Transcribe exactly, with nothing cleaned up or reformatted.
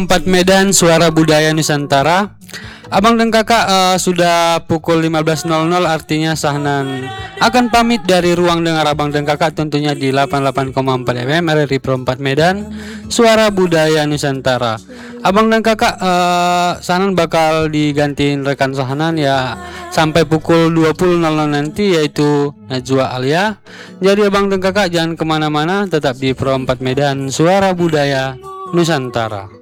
Empat Medan, Suara Budaya Nusantara. Abang dan kakak, uh, sudah pukul lima belas nol nol, artinya Sahnan akan pamit dari ruang dengar abang dan kakak, tentunya di delapan puluh delapan koma empat F M R R I Pro empat Medan, Suara Budaya Nusantara. Abang dan kakak, uh, Sahnan bakal digantiin rekan Sahnan ya sampai pukul dua puluh nol nol nanti, yaitu Najwa Alia. Jadi abang dan kakak jangan kemana-mana, tetap di Pro empat Medan, Suara Budaya Nusantara.